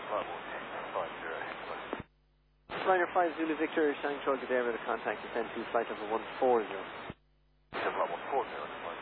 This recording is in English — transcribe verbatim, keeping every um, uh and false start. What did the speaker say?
Bravo five zero, Hexler. Liner five Zulu Victor, Shang Troll, good day, with a contact descend to flight number one four zero. Bravo four zero.